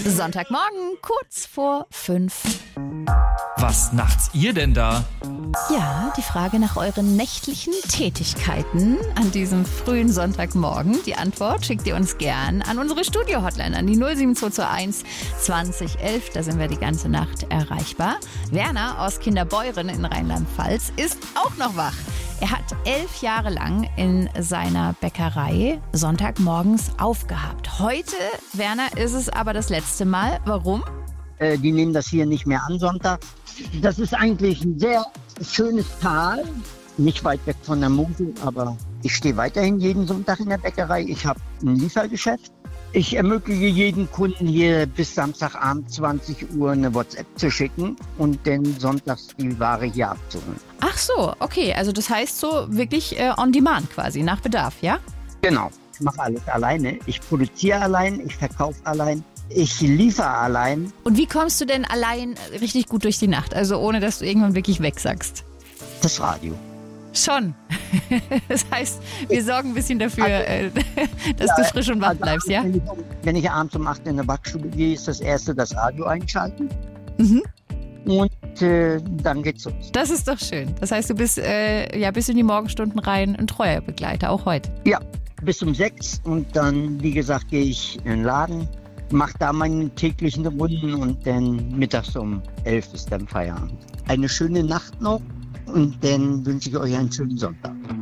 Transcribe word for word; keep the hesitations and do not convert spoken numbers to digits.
Sonntagmorgen, kurz vor fünf. Was nachts ihr denn da? Ja, die Frage nach euren nächtlichen Tätigkeiten an diesem frühen Sonntagmorgen. Die Antwort schickt ihr uns gern an unsere Studio-Hotline, an die null sieben zwei zwei eins zwanzig elf. Da sind wir die ganze Nacht erreichbar. Werner aus Kinderbeuren in Rheinland-Pfalz ist auch noch wach. Er hat elf Jahre lang in seiner Bäckerei Sonntagmorgens aufgehabt. Heute, Werner, ist es aber das letzte Mal. Warum? Äh, die nehmen das hier nicht mehr an Sonntag. Das ist eigentlich ein sehr schönes Tal, nicht weit weg von der Mosel, aber ich stehe weiterhin jeden Sonntag in der Bäckerei. Ich habe ein Liefergeschäft. Ich ermögliche jedem Kunden hier bis Samstagabend zwanzig Uhr eine WhatsApp zu schicken und dann sonntags die Ware hier abzuholen. Ach so, okay. Also das heißt so wirklich äh, on demand quasi, nach Bedarf, ja? Genau. Ich mache alles alleine. Ich produziere allein, ich verkaufe allein. Ich liefere allein. Und wie kommst du denn allein richtig gut durch die Nacht? Also ohne, dass du irgendwann wirklich wegsackst? Das Radio. Schon. Das heißt, wir sorgen ein bisschen dafür, also, dass ja, du frisch und wach also, bleibst, ja? Wenn ich, wenn ich abends um acht in der Backstube gehe, ist das erste das Radio einschalten. Mhm. Und äh, dann geht's los. Das ist doch schön. Das heißt, du bist äh, ja bis in die Morgenstunden rein ein treuer Begleiter, auch heute. Ja, bis um sechs und dann, wie gesagt, gehe ich in den Laden, mache da meine täglichen Runden und dann mittags um elf ist dann Feierabend. Eine schöne Nacht noch und dann wünsche ich euch einen schönen Sonntag.